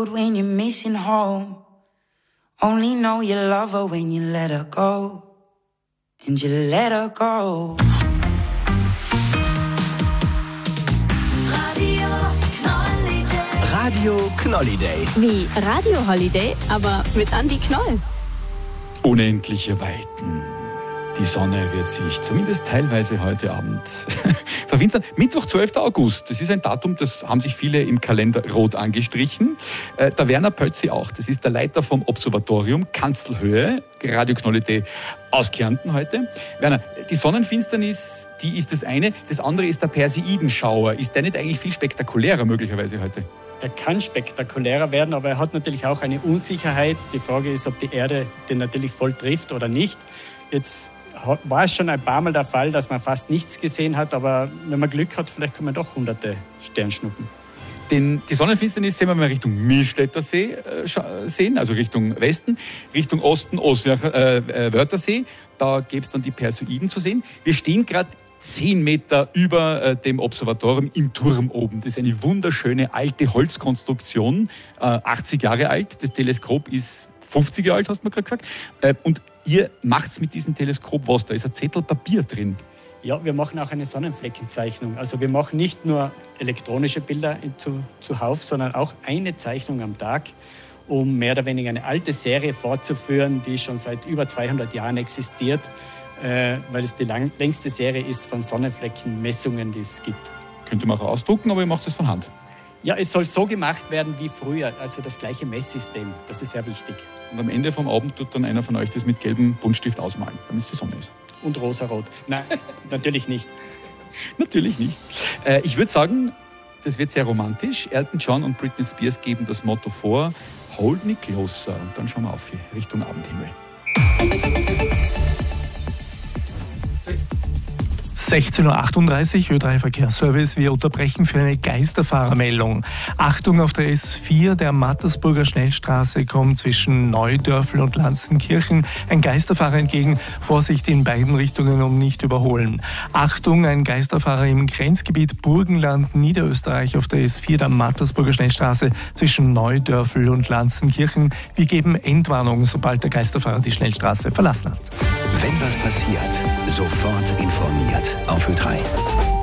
road when you're missing home. Only know you love her when you let her go. And you let her go. Radio Knolliday. Wie Radio Holiday, aber mit Andi Knoll. Unendliche Weiten. Die Sonne wird sich zumindest teilweise heute Abend verfinstern. Mittwoch, 12. August. Das ist ein Datum, das haben sich viele im Kalender rot angestrichen. Der Werner Pötzi auch. Das ist der Leiter vom Observatorium Kanzelhöhe, Radio Knolliday aus Kärnten heute. Werner, die Sonnenfinsternis, die ist das eine. Das andere ist der Perseidenschauer. Ist der nicht eigentlich viel spektakulärer möglicherweise heute? Er kann spektakulärer werden, aber er hat natürlich auch eine Unsicherheit. Die Frage ist, ob die Erde den natürlich voll trifft oder nicht. Jetzt war es schon ein paar Mal der Fall, dass man fast nichts gesehen hat, aber wenn man Glück hat, vielleicht kann man doch hunderte Sternschnuppen. Die Sonnenfinsternis sehen wir mal Richtung Millstätter See sehen, also Richtung Westen, Richtung Osten, Wörthersee. Da gäbe es dann die Perseiden zu sehen. Wir stehen gerade 10 Meter über dem Observatorium im Turm oben. Das ist eine wunderschöne alte Holzkonstruktion, 80 Jahre alt. Das Teleskop ist 50 Jahre alt, hast du mir gerade gesagt. Und ihr macht mit diesem Teleskop was? Da ist ein Zettel Papier drin. Ja, wir machen auch eine Sonnenfleckenzeichnung. Also wir machen nicht nur elektronische Bilder zuhauf, sondern auch eine Zeichnung am Tag, um mehr oder weniger eine alte Serie fortzuführen, die schon seit über 200 Jahren existiert, weil es die längste Serie ist von Sonnenfleckenmessungen, die es gibt. Könnte man auch ausdrucken, aber ihr macht es von Hand. Ja, es soll so gemacht werden wie früher, also das gleiche Messsystem. Das ist sehr wichtig. Und am Ende vom Abend tut dann einer von euch das mit gelbem Buntstift ausmalen, damit es die Sonne ist. Und rosarot. Nein, natürlich nicht. Natürlich nicht. Ich würde sagen, das wird sehr romantisch. Elton John und Britney Spears geben das Motto vor, Hold me closer. Und dann schauen wir auf Richtung Abendhimmel. 16.38 Uhr, Ö3 Verkehrsservice. Wir unterbrechen für eine Geisterfahrermeldung. Achtung auf der S4 der Mattersburger Schnellstraße kommt zwischen Neudörfl und Lanzenkirchen ein Geisterfahrer entgegen. Vorsicht in beiden Richtungen, um nicht überholen. Achtung, ein Geisterfahrer im Grenzgebiet Burgenland, Niederösterreich auf der S4 der Mattersburger Schnellstraße zwischen Neudörfl und Lanzenkirchen. Wir geben Endwarnung, sobald der Geisterfahrer die Schnellstraße verlassen hat. Wenn was passiert, sofort informiert auf Ö3.